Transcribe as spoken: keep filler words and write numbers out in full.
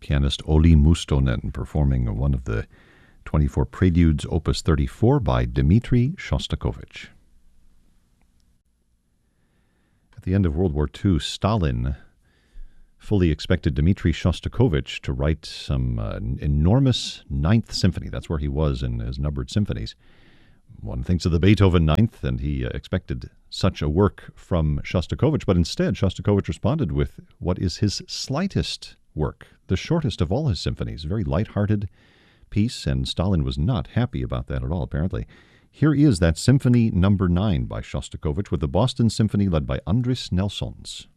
pianist Olli Mustonen performing one of the twenty-four Preludes, Opus thirty-four by Dmitri Shostakovich. At the end of World War Two, Stalin fully expected Dmitri Shostakovich to write some uh, enormous Ninth Symphony. That's where he was in his numbered symphonies. One thinks of the Beethoven Ninth, and he uh, expected such a work from Shostakovich, but instead Shostakovich responded with what is his slightest work, the shortest of all his symphonies, a very light-hearted piece, and Stalin was not happy about that at all, apparently. Here is that Symphony Number nine by Shostakovich with the Boston Symphony led by Andris Nelsons.